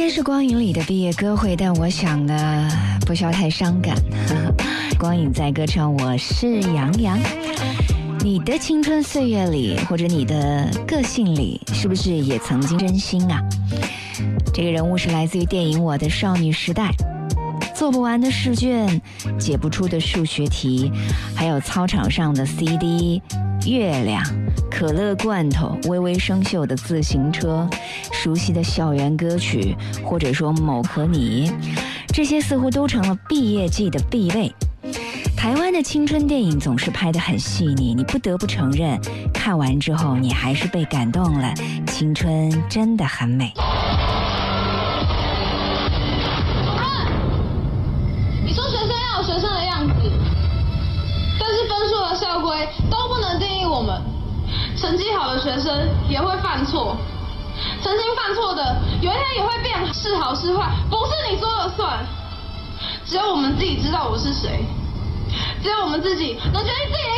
天是光影里的毕业歌会，但我想呢，不需要太伤感。光影在歌唱，我是杨洋。你的青春岁月里，或者你的个性里，是不是也曾经真心啊？这个人物是来自于电影《我的少女时代》。做不完的试卷，解不出的数学题，还有操场上的 CD、月亮、可乐罐头、微微生锈的自行车、熟悉的校园歌曲，或者说某可你，这些似乎都成了毕业季的必备。台湾的青春电影总是拍得很细腻，你不得不承认，看完之后你还是被感动了。青春真的很美。 你说学生要有学生的样子，但是分数和校规都不能定义我们。成绩好的学生也会犯错，曾经犯错的，有一天也会变是好是坏，不是你说了算。只有我们自己知道我是谁，只有我们自己能决定自己的